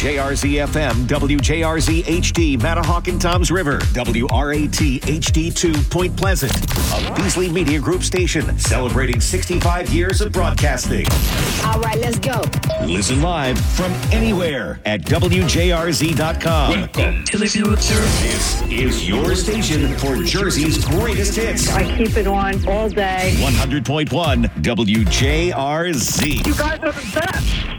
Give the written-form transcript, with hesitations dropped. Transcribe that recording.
WJRZ FM, WJRZ HD, Matahawk and Toms River, WRAT HD2, Point Pleasant. A Beasley Media Group station celebrating 65 years of broadcasting. All right, let's go. Listen live from anywhere at WJRZ.com. Welcome to the future. This is your station for Jersey's greatest hits. I keep it on all day. 100.1 WJRZ. You guys are the best.